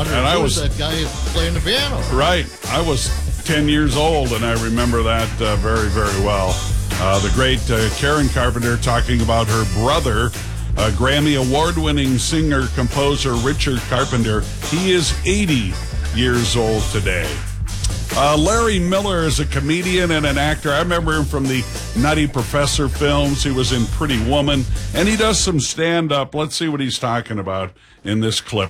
wondering And I who was that guy playing the piano. right. I was 10 years old, and I remember that very, very well. The great Karen Carpenter talking about her brother, Grammy Award-winning singer-composer Richard Carpenter. He is 80 years old today. Larry Miller is a comedian and an actor. I remember him from the Nutty Professor films. He was in Pretty Woman, and he does some stand-up. Let's see what he's talking about in this clip.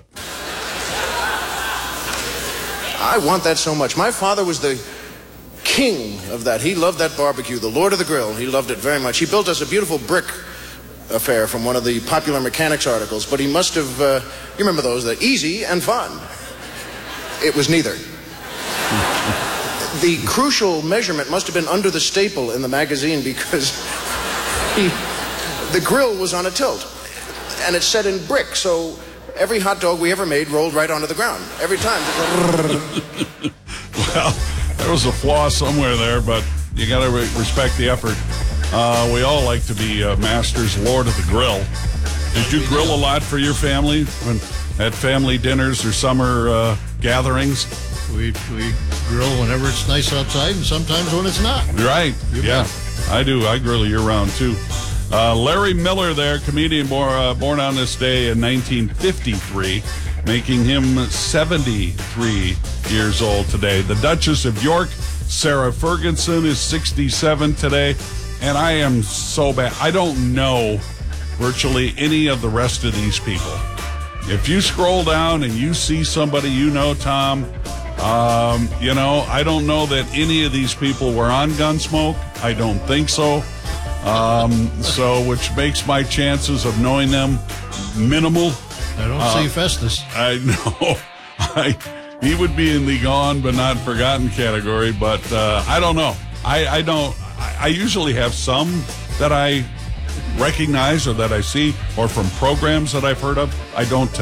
I want that so much. My father was the king of that. He loved that barbecue, the Lord of the Grill. He loved it very much. He built us a beautiful brick affair from one of the Popular Mechanics articles, but he must have, you remember those, the easy and fun. It was neither. The crucial measurement must have been under the staple in the magazine because the grill was on a tilt, and it's set in brick, so every hot dog we ever made rolled right onto the ground. Every time. Well, there was a flaw somewhere there, but you got to respect the effort. We all like to be masters, Lord of the Grill. Did you grill a lot for your family at family dinners or summer gatherings? We grill whenever it's nice outside and sometimes when it's not. Right. Yeah, I do. I grill year-round, too. Larry Miller there, comedian born on this day in 1953, making him 73 years old today. The Duchess of York, Sarah Ferguson, is 67 today. And I am so bad. I don't know virtually any of the rest of these people. If you scroll down and you see somebody you know, Tom, I don't know that any of these people were on Gunsmoke. I don't think so. Which makes my chances of knowing them minimal. I don't see Festus. I know. He would be in the gone but not forgotten category, but I don't know. I don't. I usually have some that I recognize or that I see or from programs that I've heard of. I don't